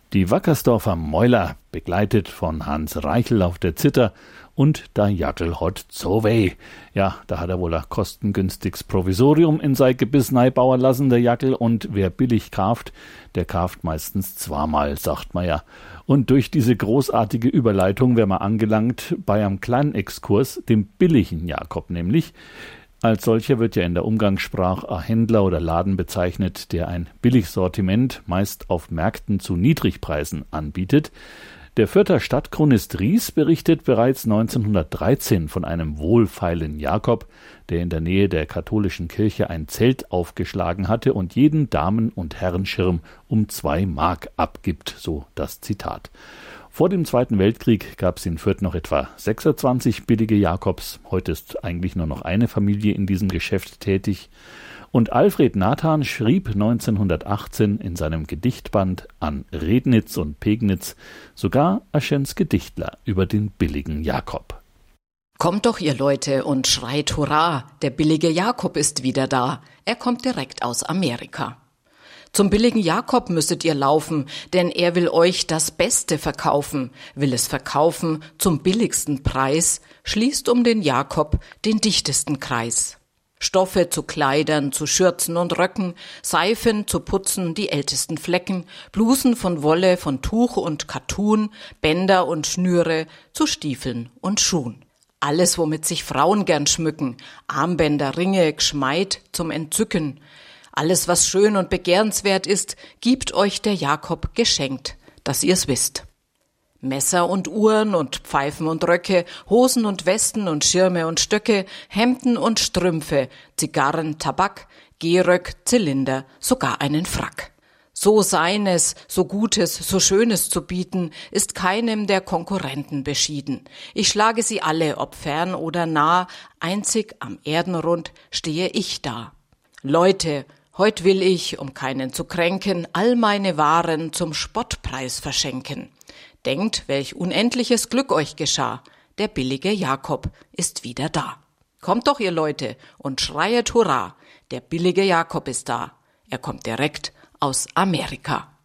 Die Wackersdorfer Mäuler, begleitet von Hans Reichel auf der Zither und der Jackel hot so weh. Ja, da hat er wohl ein kostengünstiges Provisorium in sein Gebiss bauen lassen, der Jackel, und wer billig kauft, der kauft meistens zweimal, sagt man ja. Und durch diese großartige Überleitung wären wir angelangt bei einem kleinen Exkurs, dem billigen Jakob nämlich. Als solcher wird ja in der Umgangssprache ein Händler oder Laden bezeichnet, der ein Billigsortiment meist auf Märkten zu Niedrigpreisen anbietet. Der Fürther Stadtchronist Ries berichtet bereits 1913 von einem wohlfeilen Jakob, der in der Nähe der katholischen Kirche ein Zelt aufgeschlagen hatte und jeden Damen- und Herrenschirm um 2 Mark abgibt, so das Zitat. Vor dem Zweiten Weltkrieg gab es in Fürth noch etwa 26 billige Jakobs. Heute ist eigentlich nur noch eine Familie in diesem Geschäft tätig. Und Alfred Nathan schrieb 1918 in seinem Gedichtband An Rednitz und Pegnitz sogar ein schönes Gedichtler über den billigen Jakob. Kommt doch, ihr Leute, und schreit Hurra, der billige Jakob ist wieder da. Er kommt direkt aus Amerika. Zum billigen Jakob müsstet ihr laufen, denn er will euch das Beste verkaufen, will es verkaufen zum billigsten Preis, schließt um den Jakob den dichtesten Kreis. Stoffe zu Kleidern, zu Schürzen und Röcken, Seifen zu putzen, die ältesten Flecken, Blusen von Wolle, von Tuch und Kattun, Bänder und Schnüre zu Stiefeln und Schuhen. Alles, womit sich Frauen gern schmücken, Armbänder, Ringe, Geschmeid zum Entzücken. Alles, was schön und begehrenswert ist, gibt euch der Jakob geschenkt, dass ihr's wisst. Messer und Uhren und Pfeifen und Röcke, Hosen und Westen und Schirme und Stöcke, Hemden und Strümpfe, Zigarren, Tabak, Gehröck, Zylinder, sogar einen Frack. So Seines, so Gutes, so Schönes zu bieten, ist keinem der Konkurrenten beschieden. Ich schlage sie alle, ob fern oder nah, einzig am Erdenrund stehe ich da. Leute, heut will ich, um keinen zu kränken, all meine Waren zum Spottpreis verschenken. Denkt, welch unendliches Glück euch geschah. Der billige Jakob ist wieder da. Kommt doch, ihr Leute, und schreiet Hurra. Der billige Jakob ist da. Er kommt direkt aus Amerika.